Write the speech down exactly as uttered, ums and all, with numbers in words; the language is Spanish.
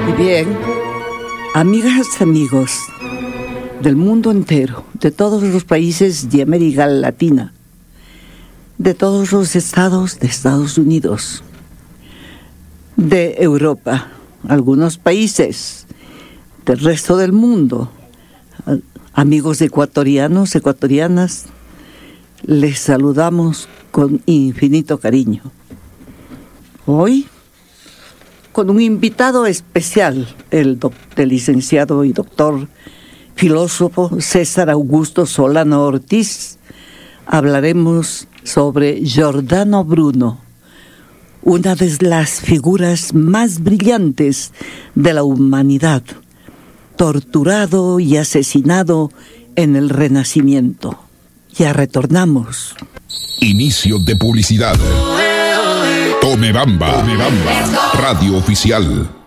Bien, amigas, amigos del mundo entero, de todos los países de América Latina, de todos los estados de Estados Unidos, de Europa, algunos países del resto del mundo, amigos ecuatorianos, ecuatorianas, les saludamos con infinito cariño. Hoy, con un invitado especial, el, doc, el licenciado y doctor filósofo César Augusto Solano Ortiz, hablaremos sobre Giordano Bruno, una de las figuras más brillantes de la humanidad, torturado y asesinado en el Renacimiento. Ya retornamos. Inicio de publicidad. Tome Bamba, Tome Bamba, radio oficial.